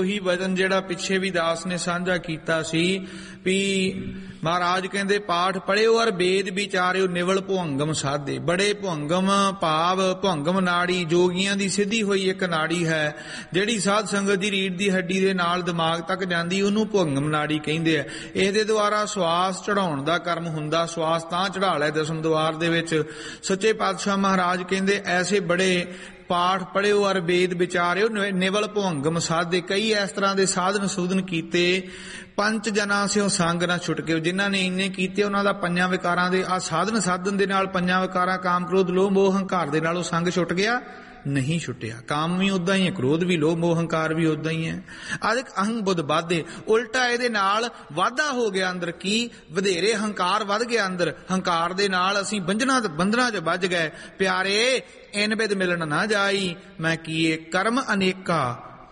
ਉਹੀ ਵਚਨ ਜਿਹੜਾ ਪਿੱਛੇ ਵੀ ਦਾਸ ਨੇ ਸਾਂਝਾ ਕੀਤਾ ਸੀ ਵੀ ਮਹਾਰਾਜ ਕਹਿੰਦੇ ਪਾਠ ਪੜ੍ਹਿਓ ਔਰ ਵੇਦ ਵਿਚਾਰਿਓ ਨਿਵਲ ਭੁਅੰਗਮ ਸਾਧੇ। ਬੜੇ ਭੁਅੰਗਮ ਭਾਵ ਭੁਅੰਗਮ ਨਾੜੀ ਜੋਗੀਆਂ ਦੀ ਸਿੱਧੀ ਹੋਈ ਇੱਕ ਨਾੜੀ ਹੈ ਜਿਹੜੀ ਸਾਧ ਸੰਗਤ ਦੀ ਰੀੜ੍ਹ ਦੀ ਹੱਡੀ ਦੇ ਨਾਲ ਦਿਮਾਗ ਤੱਕ ਜਾਂਦੀ, ਉਹਨੂੰ ਭੁਅੰਗਮ ਨਾੜੀ ਕਹਿੰਦੇ ਆ। ਇਹਦੇ ਦੁਆਰਾ ਸਵਾਸ ਚੜਾਉਣ ਦਾ ਕਰਮ ਹੁੰਦਾ। ਸਵਾਸ ਤਾਂ ਚੜਾ ਲੈ ਦਸਮ ਦੁਆਰ ਦੇ ਵਿੱਚ। ਸੱਚੇ ਪਾਤਸ਼ਾਹ ਮਹਾਰਾਜ ਕਹਿੰਦੇ ਐਸੇ ਬੜੇ ਪਾਠ ਪੜ੍ਹਿਓ ਔਰ ਵੇਦ ਵਿਚਾਰਿਓ ਨਿਵਲ ਭੁਅੰਗਮ ਸਾਧੇ। ਕਈ ਇਸ ਤਰ੍ਹਾਂ ਦੇ ਸਾਧਨ ਸੁਧਨ ਕੀਤੇ। ਪੰਜ ਜਨਾਂ ਸਿਓ ਸੰਗ ਨਾ ਛੁੱਟ ਕੇ। ਜਿਨ੍ਹਾਂ ਨੇ ਇੰਨੇ ਕੀਤੇ ਉਹਨਾਂ ਦਾ ਪੰਜਾਂ ਵਿਕਾਰਾਂ ਦੇ ਆ ਸਾਧਨ ਸਾਧਨ ਦੇ ਨਾਲ ਪੰਜਾਂ ਵਿਕਾਰਾਂ ਕਾਮ ਕ੍ਰੋਧ ਲੋਭ ਮੋਹ ਹੰਕਾਰ ਦੇ ਨਾਲ ਉਹ ਸੰਗ ਛੁੱਟ ਗਿਆ? ਨਹੀਂ ਛੁੱਟਿਆ। ਕਾਮ ਵੀ ਉਦਾਂ ਹੀ ਹੈ, ਕ੍ਰੋਧ ਵੀ, ਲੋਭ ਮੋਹ ਹੰਕਾਰ ਵੀ ਉਦਾਂ ਹੀ ਹੈ। ਆਦਿਕ ਅਹੰ ਬੁੱਧ ਬਾਧੇ। ਉਲਟਾ ਇਹਦੇ ਨਾਲ ਵਾਧਾ ਹੋ ਗਿਆ ਅੰਦਰ। ਕੀ? ਵਧੇਰੇ ਹੰਕਾਰ ਵੱਧ ਗਿਆ ਅੰਦਰ। ਹੰਕਾਰ ਦੇ ਨਾਲ ਅਸੀਂ ਬੰਧਨਾਂ 'ਚ ਵੱਜ ਗਏ। ਪਿਆਰੇ ਇਨ ਬਿਦ ਮਿਲਣ ਨਾ ਜਾਈ ਮੈਂ ਕੀਏ ਕਰਮ ਅਨੇਕਾ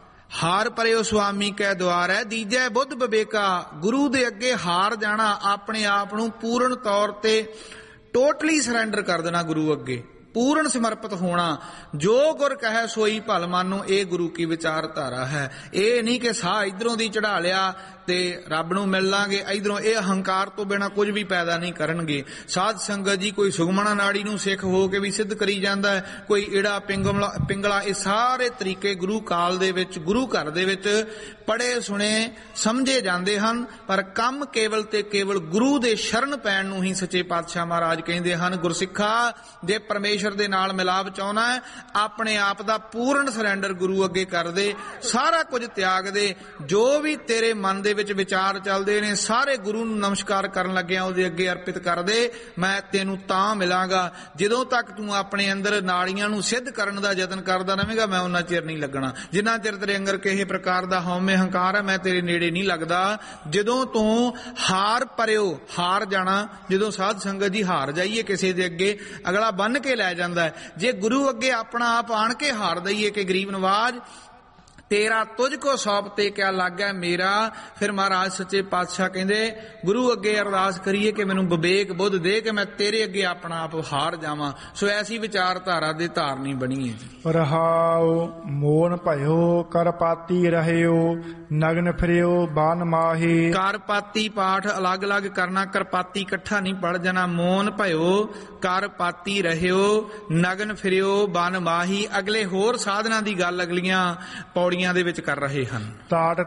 ਹਾਰ ਪਰਿਓ ਸੁਆਮੀ ਕੈ ਦੁਆਰੈ ਦੀਜੈ ਬੁੱਧ ਵਿਵੇਕਾ। ਗੁਰੂ ਦੇ ਅੱਗੇ ਹਾਰ ਜਾਣਾ, ਆਪਣੇ ਆਪ ਨੂੰ ਪੂਰਨ ਤੌਰ ਤੇ ਟੋਟਲੀ ਸਰੈਂਡਰ ਕਰ ਦੇਣਾ ਗੁਰੂ ਅੱਗੇ, ਪੂਰਨ ਸਮਰਪਿਤ ਹੋਣਾ। ਜੋ ਗੁਰ ਕਹੈ ਸੋਈ ਭਲ ਮਾਨੋ, ਇਹ ਗੁਰੂ ਕੀ ਵਿਚਾਰਧਾਰਾ ਹੈ। ਇਹ ਨਹੀਂ ਕਿ ਸਾਹ ਇਧਰੋਂ ਦੀ ਚੜਾ ਲਿਆ ਤੇ ਰੱਬ ਨੂੰ ਮਿਲ ਲਾਂਗੇ ਇਧਰੋਂ। ਇਹ ਅਹੰਕਾਰ ਤੋਂ ਬਿਨਾਂ ਕੁਝ ਵੀ ਪੈਦਾ ਨਹੀਂ ਕਰਨਗੇ। ਸਾਧ ਸੰਗਤ ਜੀ ਕੋਈ ਸੁਖਮਣਾ ਨਾੜੀ ਨੂੰ ਸਿੱਖ ਹੋ ਕੇ ਵੀ ਸਿੱਧ ਕਰੀ ਜਾਂਦਾ ਹੈ, ਕੋਈ ਈੜਾ ਪਿੰਗਲਾ। ਇਹ ਸਾਰੇ ਤਰੀਕੇ ਗੁਰੂ ਕਾਲ ਦੇ ਵਿੱਚ, ਗੁਰੂ ਘਰ ਦੇ ਵਿੱਚ ਪੜ੍ਹੇ ਸੁਣੇ ਸਮਝੇ ਜਾਂਦੇ ਹਨ। ਪਰ ਕੰਮ ਕੇਵਲ ਤੇ ਕੇਵਲ ਗੁਰੂ ਦੇ ਸ਼ਰਨ ਪੈਣ ਨੂੰ ਹੀ ਸੱਚੇ ਪਾਤਸ਼ਾਹ ਮਹਾਰਾਜ ਕਹਿੰਦੇ ਹਨ। ਗੁਰਸਿੱਖਾ ਜੇ ਪਰਮੇਸ਼ਰ ਦੇ ਨਾਲ ਮਿਲਾਪ ਚਾਹੁੰਦਾ ਹੈ, ਆਪਣੇ ਆਪ ਦਾ ਪੂਰਨ ਸਰੈਂਡਰ ਗੁਰੂ ਅੱਗੇ ਕਰ ਦੇ, ਸਾਰਾ ਕੁਝ ਤਿਆਗ ਦੇ। ਜੋ ਵੀ ਤੇਰੇ ਮਨ ਦੇ ਵਿੱਚ ਵਿਚਾਰ ਚੱਲਦੇ ਨੇ ਸਾਰੇ ਗੁਰੂ ਨੂੰ ਨਮਸਕਾਰ ਕਰਨ ਲੱਗਿਆ ਉਹਦੇ ਅੱਗੇ ਅਰਪਿਤ ਕਰ ਦੇ। ਮੈਂ ਤੈਨੂੰ ਤਾਂ ਮਿਲਾਂਗਾ ਜਦੋਂ ਤੱਕ ਤੂੰ ਆਪਣੇ ਅੰਦਰ ਨਾੜੀਆਂ ਨੂੰ ਸਿੱਧ ਕਰਨ ਦਾ ਯਤਨ ਕਰਦਾ ਰਹੇਗਾ, ਮੈਂ ਉਹਨਾਂ ਚਿਰ ਨਹੀਂ ਲੱਗਣਾ। ਜਿੰਨਾ ਚਿਰ ਤੇਰੇ ਅੰਦਰ ਕਿਸੇ ਪ੍ਰਕਾਰ ਦਾ ਹਉਮੈ ਹੰਕਾਰ ਹੈ, ਮੈਂ ਤੇਰੇ ਨੇੜੇ ਨਹੀਂ ਲੱਗਦਾ। ਜਦੋਂ ਤੂੰ ਹਾਰ ਪਰਿਓ, ਹਾਰ ਜਾਣਾ, ਜਦੋਂ ਸਾਧ ਸੰਗਤ ਜੀ ਹਾਰ ਜਾਈਏ ਕਿਸੇ ਦੇ ਅੱਗੇ, ਅਗਲਾ ਬੰਨ ਕੇ ਲੈ ਜਾਂਦਾ ਹੈ। ਜੇ ਗੁਰੂ ਅੱਗੇ ਆਪਣਾ ਆਪ ਆਣ ਕੇ ਹਾਰ ਦਈਏ ਕਿ ਗਰੀਬ ਨਵਾਜ ਤੇਰਾ ਤੁਝ ਕੋ ਸੌਂਪਤੇ ਕਿਆ ਲੱਗੈ ਮੇਰਾ, ਫਿਰ ਮਹਾਰਾਜ ਸੱਚੇ ਪਾਤਸ਼ਾਹ ਕਹਿੰਦੇ ਗੁਰੂ ਅੱਗੇ ਅਰਦਾਸ ਕਰੀਏ ਕਿ ਮੈਨੂੰ ਵਿਵੇਕ ਬੁੱਧ ਦੇ ਕਿ ਮੈਂ ਤੇਰੇ ਅੱਗੇ ਆਪਣਾ ਆਪ ਹਾਰ ਜਾਵਾਂ। ਸੋ ਐਸੀ ਵਿਚਾਰਧਾਰਾ ਦੇ ਧਾਰਨੀ ਬਣੀਏ ਜੀ। ਰਹਾਉ ਮੋਨ ਭਇਓ ਕਰਪਾਤੀ ਰਹਿਓ ਨਗਨ ਫਿਰਿਓ ਬਾਨ ਮਾਹੀ। ਕਰਪਾਤੀ ਪਾਠ ਅਲੱਗ-ਅਲੱਗ ਕਰਨਾ, ਕਰਪਾਤੀ ਇਕੱਠਾ ਨਹੀਂ ਪੜ ਜਾਣਾ। ਮੋਨ ਭਇਓ ਕਰਪਾਤੀ ਰਹਿਓ ਨਗਨ ਫਿਰਿਓ ਬਨ ਮਾਹੀ। ਅਗਲੇ ਹੋਰ ਸਾਧਨਾਂ ਦੀ ਗੱਲ ਅਗਲੀਆਂ ਪੌੜੀਆਂ ਦੇ ਵਿੱਚ ਕਰ ਰਹੇ ਹਨ। ਤਾਟ